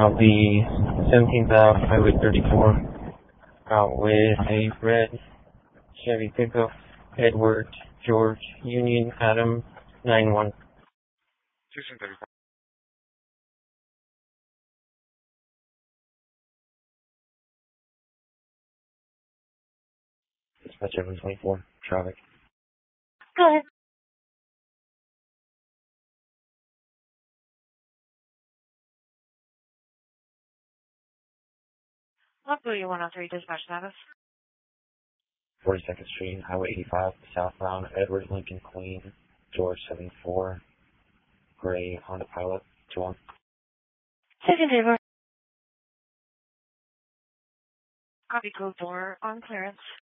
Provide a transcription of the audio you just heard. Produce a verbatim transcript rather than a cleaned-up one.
I'll be seventeenth Ave, Highway thirty-four, out with a red Chevy pickup, Edward, George, Union, Adam, nine one. Houston thirty-four. Dispatch seven twenty-four, traffic. Go ahead. What blue you one oh three dispatch status? forty-second Street, Highway eighty-five, southbound, Edward, Lincoln, Queen, George seventy-four, gray Honda Pilot, two one. Second table. Copy code four on clearance.